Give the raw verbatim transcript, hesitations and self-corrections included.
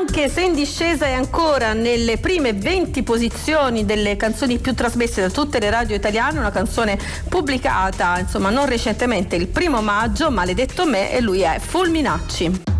Anche se in discesa è ancora nelle prime venti posizioni delle canzoni più trasmesse da tutte le radio italiane, una canzone pubblicata insomma non recentemente, il primo maggio, Maledetto me, e lui è Fulminacci.